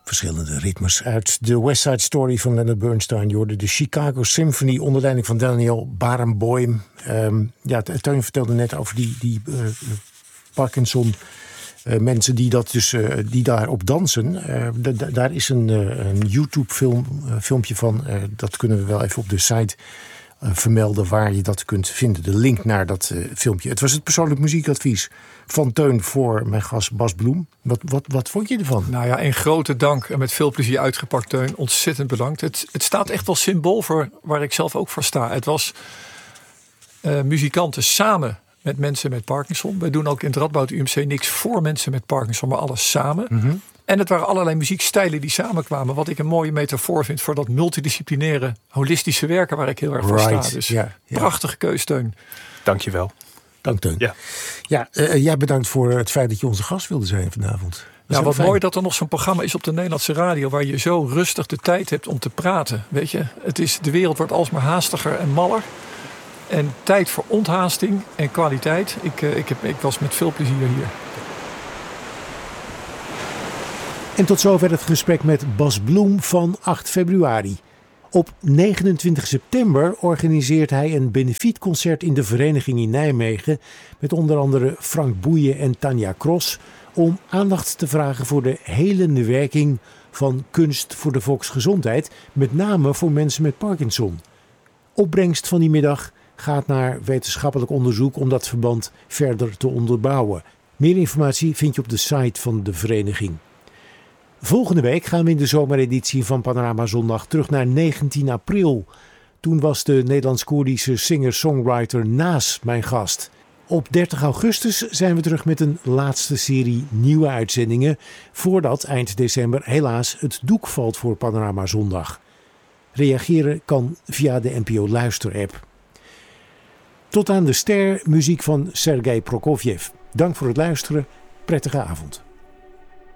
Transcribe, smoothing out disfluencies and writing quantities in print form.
Verschillende ritmes uit de West Side Story van Leonard Bernstein. Je hoorde de Chicago Symphony onder leiding van Daniel Barenboim. Teun vertelde net over die Parkinson. Mensen die die daarop dansen. Daar is een YouTube filmpje van. Dat kunnen we wel even op de site vermelden waar je dat kunt vinden. De link naar dat filmpje. Het was het persoonlijk muziekadvies van Teun voor mijn gast Bas Bloem. Wat vond je ervan? Nou ja, een grote dank en met veel plezier uitgepakt, Teun. Ontzettend bedankt. Het staat echt wel symbool voor waar ik zelf ook voor sta. Het was muzikanten samen met mensen met Parkinson. Wij doen ook in het Radboud UMC niks voor mensen met Parkinson, maar alles samen. Mm-hmm. En het waren allerlei muziekstijlen die samenkwamen. Wat ik een mooie metafoor vind voor dat multidisciplinaire, holistische werken waar ik heel erg voor sta. Dus prachtige keus, Teun. Dank je wel. Dank, Teun. Jij bedankt voor het feit dat je onze gast wilde zijn vanavond. Ja, wat mooi dat er nog zo'n programma is op de Nederlandse radio waar je zo rustig de tijd hebt om te praten. Weet je, de wereld wordt alsmaar haastiger en maller. En tijd voor onthaasting en kwaliteit. Ik was met veel plezier hier. En tot zover het gesprek met Bas Bloem van 8 februari. Op 29 september organiseert hij een benefietconcert in de Vereniging in Nijmegen. Met onder andere Frank Boeien en Tanja Cross. Om aandacht te vragen voor de helende werking van kunst voor de volksgezondheid. Met name voor mensen met Parkinson. Opbrengst van die middag gaat naar wetenschappelijk onderzoek om dat verband verder te onderbouwen. Meer informatie vind je op de site van de vereniging. Volgende week gaan we in de zomereditie van Panorama Zondag terug naar 19 april. Toen was de Nederlands-Koerdische singer-songwriter Naas mijn gast. Op 30 augustus zijn we terug met een laatste serie nieuwe uitzendingen, voordat eind december helaas het doek valt voor Panorama Zondag. Reageren kan via de NPO Luister-app. Tot aan de ster muziek van Sergei Prokofjev. Dank voor het luisteren. Prettige avond.